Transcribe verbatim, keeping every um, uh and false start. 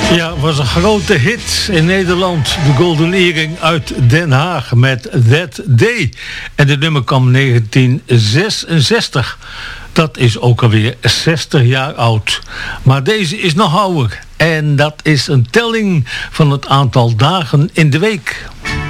Ja, was een grote hit in Nederland. De Golden Earring uit Den Haag met That Day. En dit nummer kwam negentien zesenzestig. Dat is ook alweer zestig jaar oud. Maar deze is nog ouder. En dat is een telling van het aantal dagen in de week.